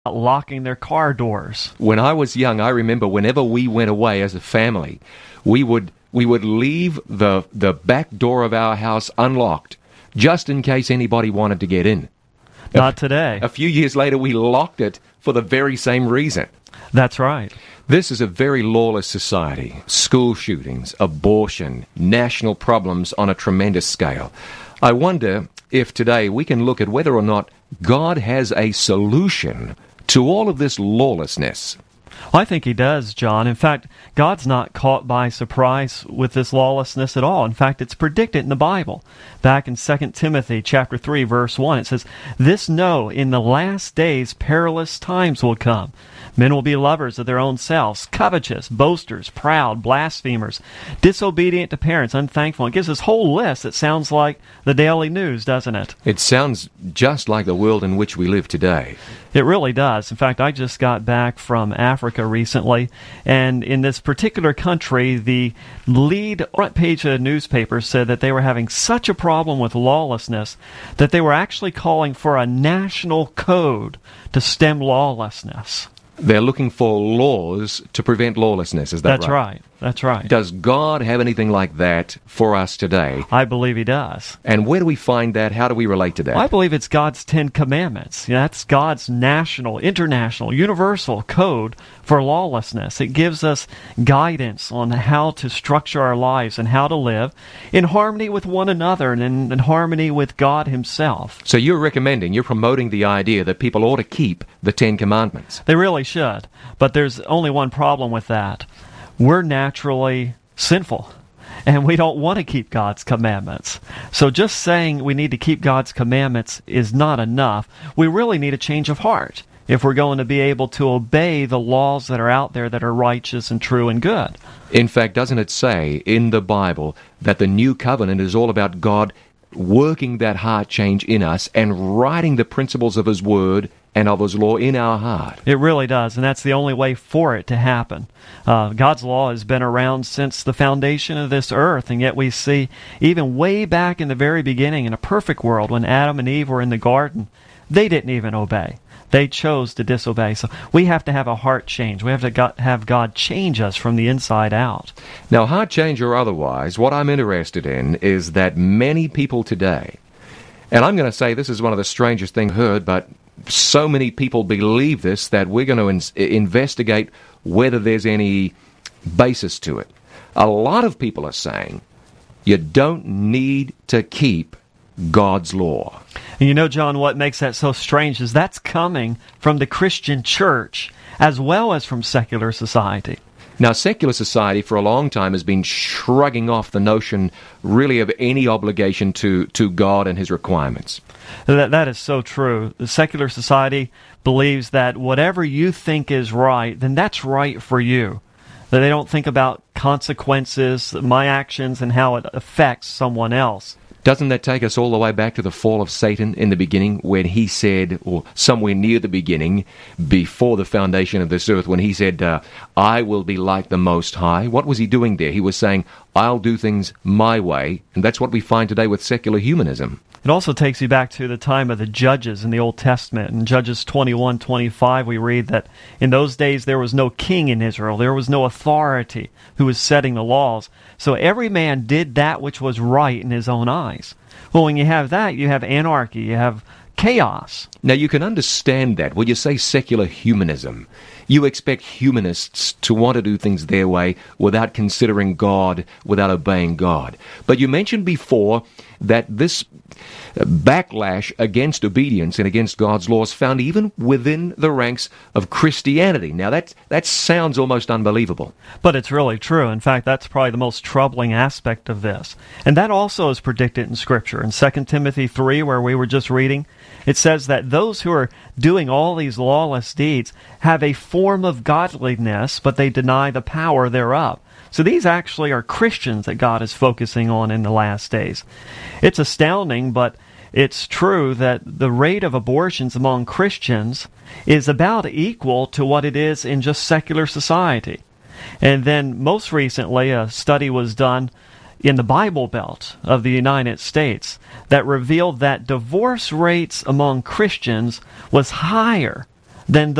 locking their car doors. When I was young, I remember whenever we went away as a family, we would leave the back door of our house unlocked, just in case anybody wanted to get in. Not today. A few years later, we locked it for the very same reason. That's right. This is a very lawless society. School shootings, abortion, national problems on a tremendous scale. I wonder if today we can look at whether or not God has a solution to all of this lawlessness. Well, I think he does, John. In fact, God's not caught by surprise with this lawlessness at all. In fact, it's predicted in the Bible. Back in 2 Timothy chapter 3, verse 1, it says, "This know, in the last days perilous times will come. Men will be lovers of their own selves, covetous, boasters, proud, blasphemers, disobedient to parents, unthankful." It gives this whole list that sounds like the daily news, doesn't it? It sounds just like the world in which we live today. It really does. In fact, I just got back from Africa recently, and in this particular country, the lead front page of the newspaper said that they were having such a problem with lawlessness that they were actually calling for a national code to stem lawlessness. They're looking for laws to prevent lawlessness, is that right? That's right. That's right. Does God have anything like that for us today? I believe he does. And where do we find that? How do we relate to that? Well, I believe it's God's 10 Commandments. That's God's national, international, universal code for lawlessness. It gives us guidance on how to structure our lives and how to live in harmony with one another and in harmony with God himself. So you're promoting the idea that people ought to keep the 10 Commandments. They really should. But there's only one problem with that. We're naturally sinful, and we don't want to keep God's commandments. So just saying we need to keep God's commandments is not enough. We really need a change of heart if we're going to be able to obey the laws that are out there that are righteous and true and good. In fact, doesn't it say in the Bible that the new covenant is all about God working that heart change in us and writing the principles of his word and of his law in our heart? It really does, and that's the only way for it to happen. God's law has been around since the foundation of this earth, and yet we see even way back in the very beginning, in a perfect world, when Adam and Eve were in the garden, they didn't even obey. They chose to disobey. So we have to have a heart change. We have to have God change us from the inside out. Now, heart change or otherwise, what I'm interested in is that many people today, and I'm going to say this is one of the strangest things heard, but so many people believe this that we're going to investigate whether there's any basis to it. A lot of people are saying you don't need to keep God's law. And you know, John, what makes that so strange is that's coming from the Christian church as well as from secular society. Now, secular society for a long time has been shrugging off the notion really of any obligation to God and his requirements. That is so true. The secular society believes that whatever you think is right, then that's right for you. That they don't think about consequences, my actions, and how it affects someone else. Doesn't that take us all the way back to the fall of Satan in the beginning, when he said, or somewhere near the beginning, before the foundation of this earth, when he said, I will be like the Most High? What was he doing there? He was saying, I'll do things my way, and that's what we find today with secular humanism. It also takes you back to the time of the judges in the Old Testament. In Judges 21:25, we read that in those days there was no king in Israel. There was no authority who was setting the laws. So every man did that which was right in his own eyes. Well, when you have that, you have anarchy, you have chaos. Now, you can understand that. When you say secular humanism, you expect humanists to want to do things their way without considering God, without obeying God. But you mentioned before that this backlash against obedience and against God's laws found even within the ranks of Christianity. Now, that sounds almost unbelievable. But it's really true. In fact, that's probably the most troubling aspect of this. And that also is predicted in Scripture. In 2 Timothy 3, where we were just reading, it says that those who are doing all these lawless deeds have a form of godliness, but they deny the power thereof. So these actually are Christians that God is focusing on in the last days. It's astounding, but it's true that the rate of abortions among Christians is about equal to what it is in just secular society. And then most recently, a study was done in the Bible Belt of the United States that revealed that divorce rates among Christians was higher then